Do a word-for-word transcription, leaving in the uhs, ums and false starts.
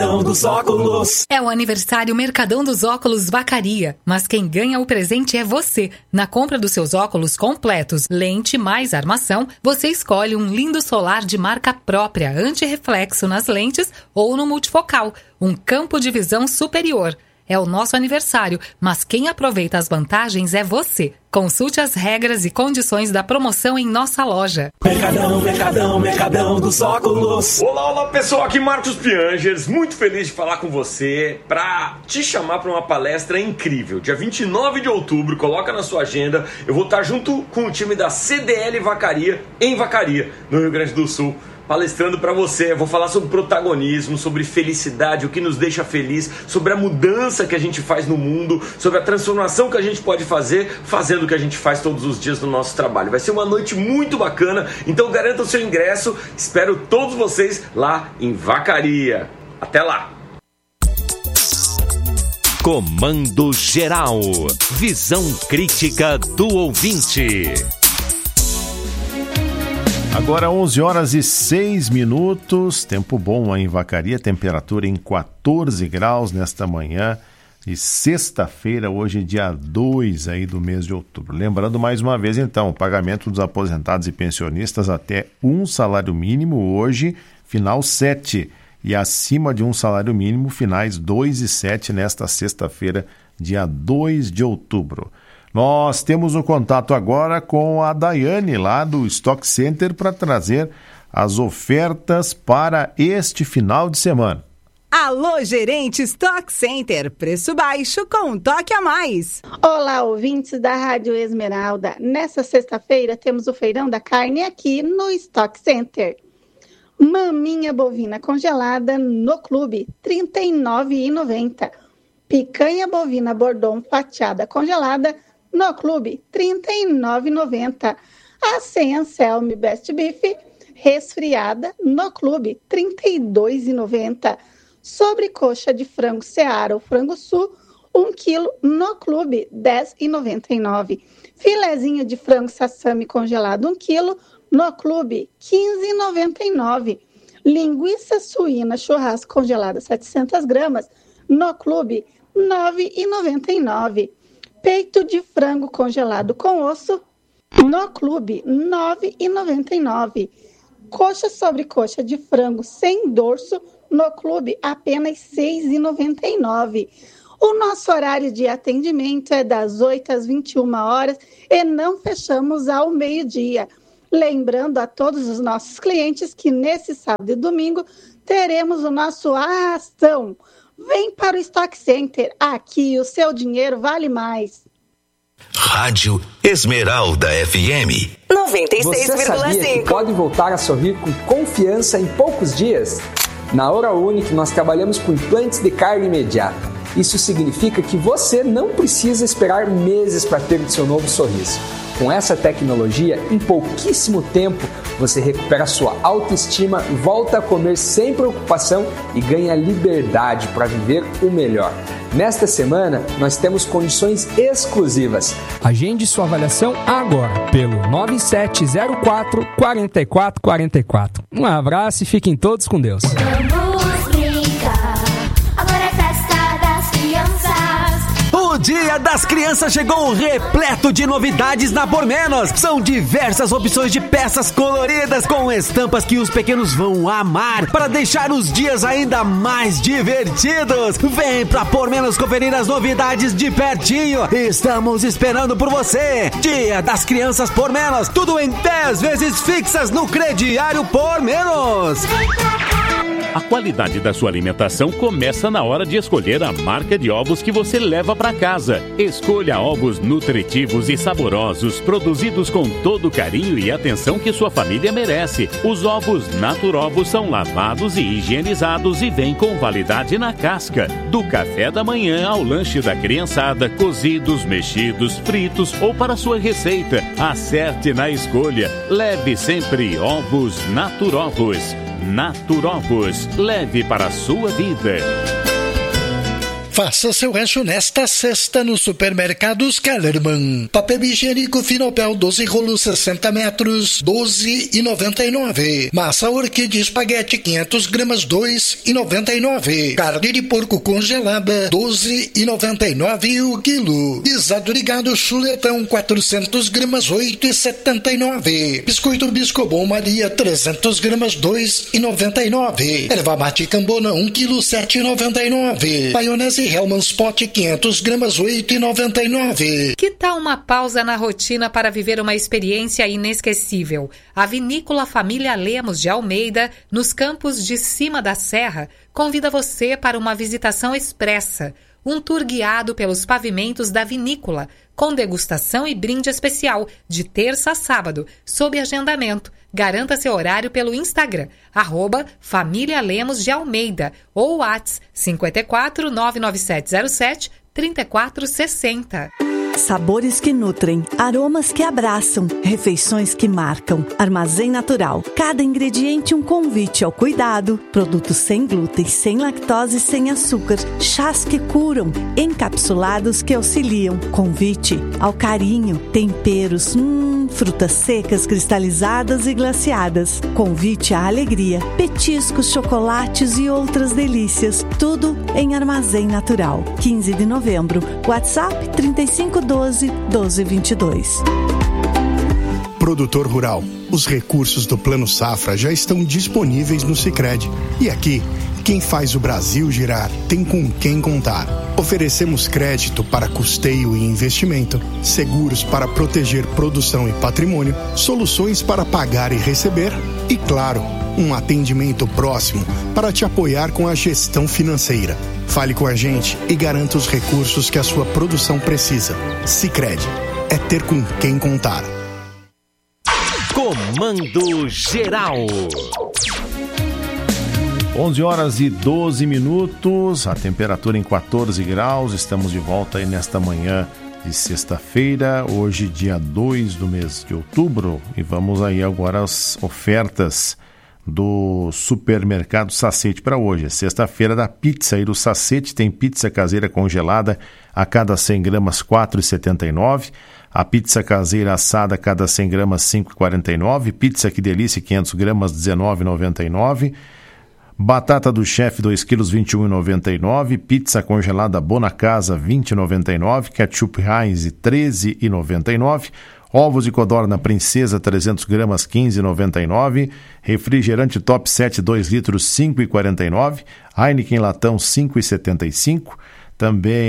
Mercadão dos Óculos. É o aniversário Mercadão dos Óculos Vacaria, mas quem ganha o presente é você. Na compra dos seus óculos completos, lente mais armação, você escolhe um lindo solar de marca própria, anti-reflexo nas lentes ou no multifocal, um campo de visão superior. É o nosso aniversário, mas quem aproveita as vantagens é você. Consulte as regras e condições da promoção em nossa loja. Mercadão, Mercadão, Mercadão dos Óculos. Olá, olá pessoal, aqui Marcos Piangers, muito feliz de falar com você para te chamar para uma palestra incrível. Dia vinte e nove de outubro, coloca na sua agenda, eu vou estar junto com o time da C D L Vacaria, em Vacaria, no Rio Grande do Sul. Palestrando para você, eu vou falar sobre protagonismo, sobre felicidade, o que nos deixa feliz, sobre a mudança que a gente faz no mundo, sobre a transformação que a gente pode fazer, fazendo o que a gente faz todos os dias no nosso trabalho. Vai ser uma noite muito bacana, então garanta o seu ingresso, espero todos vocês lá em Vacaria. Até lá! Comando Geral, visão crítica do ouvinte. Agora onze horas e seis minutos, tempo bom aí em Vacaria, temperatura em quatorze graus nesta manhã de sexta-feira, hoje dia dois aí do mês de outubro. Lembrando mais uma vez então, o pagamento dos aposentados e pensionistas até um salário mínimo hoje, final sete, e acima de um salário mínimo, finais dois e sete nesta sexta-feira, dia dois de outubro. Nós temos o contato agora com a Daiane, lá do Stock Center, para trazer as ofertas para este final de semana. Alô, gerente Stock Center, preço baixo com um toque a mais. Olá, ouvintes da Rádio Esmeralda. Nessa sexta-feira temos o feirão da carne aqui no Stock Center. Maminha bovina congelada no clube, trinta e nove reais e noventa centavos. Picanha bovina bordon fatiada congelada no clube, trinta e nove reais e noventa centavos. A cem Anselme Best Beef resfriada no clube, trinta e dois reais e noventa centavos. Sobrecoxa de frango Seara ou frango sul, um quilo no clube, dez reais e noventa e nove centavos. Filezinho de frango sassami congelado, um quilo no clube, quinze reais e noventa e nove centavos. Linguiça suína churrasco congelada, setecentas gramas, no clube, nove reais e noventa e nove centavos. Peito de frango congelado com osso, no clube, nove reais e noventa e nove centavos. Coxa sobre coxa de frango sem dorso, no clube, apenas seis reais e noventa e nove centavos. O nosso horário de atendimento é das oito às vinte e uma horas e não fechamos ao meio-dia. Lembrando a todos os nossos clientes que nesse sábado e domingo teremos o nosso arrastão. Vem para o Stock Center, aqui o seu dinheiro vale mais. Rádio Esmeralda F M noventa e seis vírgula cinco. Você sabia que pode voltar a sorrir com confiança em poucos dias? Na Hora Unique nós trabalhamos com implantes de carga imediata. Isso significa que você não precisa esperar meses para ter o seu novo sorriso. Com essa tecnologia, em pouquíssimo tempo, você recupera sua autoestima, volta a comer sem preocupação e ganha liberdade para viver o melhor. Nesta semana, nós temos condições exclusivas. Agende sua avaliação agora pelo nove sete zero quatro, quatro quatro quatro quatro. Um abraço e fiquem todos com Deus. Vamos brincar, agora é festa das crianças. O Dia das Crianças chegou repleto de novidades na Por Menos. São diversas opções de peças coloridas com estampas que os pequenos vão amar para deixar os dias ainda mais divertidos. Vem pra Por Menos conferir as novidades de pertinho. Estamos esperando por você. Dia das Crianças Por Menos. Tudo em dez vezes fixas no crediário Por Menos. A qualidade da sua alimentação começa na hora de escolher a marca de ovos que você leva para casa. Escolha ovos nutritivos e saborosos, produzidos com todo o carinho e atenção que sua família merece. Os ovos Naturovos são lavados e higienizados e vêm com validade na casca. Do café da manhã ao lanche da criançada, cozidos, mexidos, fritos ou para sua receita. Acerte na escolha. Leve sempre ovos Naturovos. Naturovos, leve para a sua vida. Faça seu rancho nesta sexta no Supermercados Kellerman. Papel higiênico Finopel doze rolos sessenta metros, doze e noventa e nove. Massa orquídea espaguete quinhentas gramas, dois e noventa e nove. Carne de porco congelada, doze e noventa e nove o quilo. Guisado de gado chuletão quatrocentas gramas, oito e setenta e nove. Biscoito Biscobon Maria trezentas gramas, dois e noventa e nove. Erva mate Cambona um quilo, sete e noventa e nove. Maionese Hellmann's Pot quinhentas gramas, oito e noventa e nove. Que tal uma pausa na rotina para viver uma experiência inesquecível? A Vinícola Família Lemos de Almeida, nos campos de cima da serra, convida você para uma visitação expressa. Um tour guiado pelos pavimentos da vinícola, com degustação e brinde especial, de terça a sábado, sob agendamento. Garanta seu horário pelo Instagram, arroba Família Lemos de Almeida, ou WhatsApp cinco quatro nove nove sete zero sete três quatro seis zero. Sabores que nutrem, aromas que abraçam, refeições que marcam. Armazém Natural. Cada ingrediente um convite ao cuidado. Produtos sem glúten, sem lactose e sem açúcar. Chás que curam, encapsulados que auxiliam. Convite ao carinho. Temperos, hum, frutas secas, cristalizadas e glaciadas. Convite à alegria. Petiscos, chocolates e outras delícias. Tudo em Armazém Natural. quinze de novembro. WhatsApp trinta e cinco doze, doze vinte e dois. Produtor rural, os recursos do Plano Safra já estão disponíveis no Sicredi. E aqui, quem faz o Brasil girar tem com quem contar. Oferecemos crédito para custeio e investimento, seguros para proteger produção e patrimônio, soluções para pagar e receber e, claro, um atendimento próximo para te apoiar com a gestão financeira. Fale com a gente e garanta os recursos que a sua produção precisa. Sicredi, é ter com quem contar. Comando Geral. onze horas e doze minutos, a temperatura em quatorze graus. Estamos de volta aí nesta manhã de sexta-feira, hoje dia dois do mês de outubro, e vamos aí agora às ofertas do Supermercado Sacete para hoje. É sexta-feira da pizza aí do Sacete. Tem pizza caseira congelada a cada cem gramas quatro reais e setenta e nove centavos. A pizza caseira assada a cada cem gramas cinco reais e quarenta e nove centavos. Pizza Que Delícia quinhentas gramas dezenove reais e noventa e nove centavos. Batata do Chefe dois quilos vinte e um reais e noventa e nove centavos. Pizza congelada Bonacasa vinte reais e noventa e nove centavos. Ketchup Heinz treze reais e noventa e nove centavos. Ovos de codorna Princesa trezentas gramas quinze reais e noventa e nove centavos. Refrigerante Top sete dois litros cinco reais e quarenta e nove centavos. Heineken Latão cinco reais e setenta e cinco centavos. Também